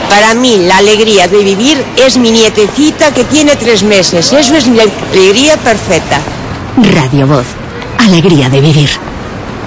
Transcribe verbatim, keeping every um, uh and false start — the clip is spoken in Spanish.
Para mí, la alegría de vivir es mi nietecita que tiene tres meses. Eso es la alegría perfecta. Radio Voz. Alegría de vivir.